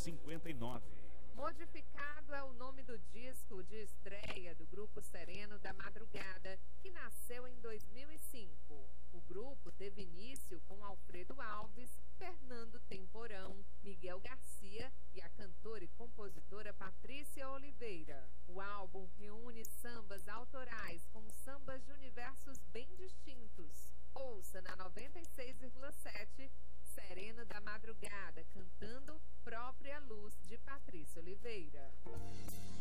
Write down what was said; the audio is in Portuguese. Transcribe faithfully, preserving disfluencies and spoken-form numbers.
cinquenta e nove. Modificado é o nome do disco de estreia do Grupo Sereno da Madrugada, que nasceu em dois mil e cinco. O grupo teve início com Alfredo Alves, Fernando Temporão, Miguel Garcia e a cantora e compositora Patrícia Oliveira. O álbum reúne sambas autorais com sambas de universos bem distintos. Ouça na noventa e seis vírgula sete, Sereno da Madrugada, cantando Própria Luz, de Patrícia Oliveira.